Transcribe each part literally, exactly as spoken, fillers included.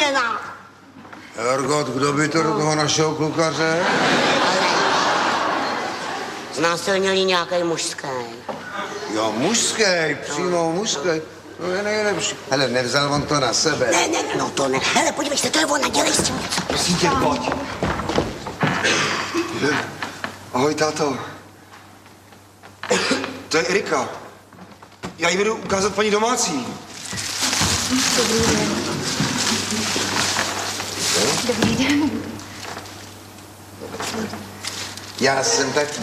žena. Jorgot, kdo by to do toho našeho kluka řekl? Znásilnili nějaký mužský. Jo, mužský, přímo mužský. To je nejlepší. Hele, nevzal on to na sebe. Ne, ne, no to ne. Hele, podívej se, to je ona, dělej s tím něco. Prosím tě, pojď. Ahoj, táto. To je Erika. Já jí vedu ukázat paní domácí. Dobrý den. Dobrý den. Já jsem taky.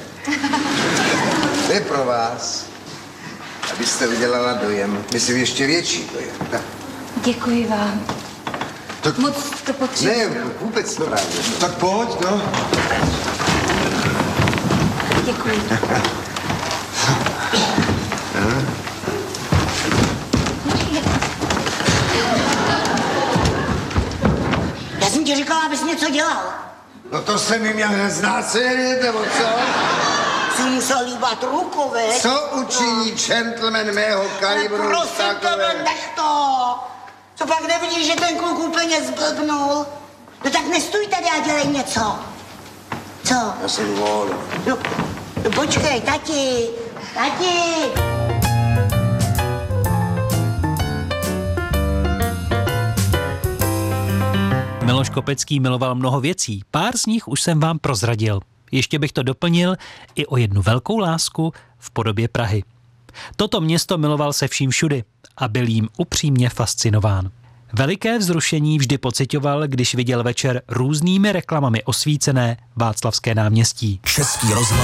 To je pro vás, abyste udělala dojem. Myslím, ještě větší dojem. Tak. Děkuji vám. Tak, Moc to potřebuji. ne, vůbec právě. Tak pojď, no. Děkuji. Já jsem ti říkala, abys něco dělal. No to se mi měl znásilnit, nebo co? Jsi musel líbat ruku, veď? Co učiní gentleman mého kalibru? Prosím tebe, nech to. Co pak nevidíš, že ten kluk úplně zblbnul? No tak nestůj tady a dělej něco. Co? Já jsem volný. No, no počkej, tati, tati. Miloš Kopecký miloval mnoho věcí, pár z nich už jsem vám prozradil. Ještě bych to doplnil i o jednu velkou lásku v podobě Prahy. Toto město miloval se vším všudy a byl jím upřímně fascinován. Veliké vzrušení vždy pociťoval, když viděl večer různými reklamami osvícené Václavské náměstí. Český rozhlas.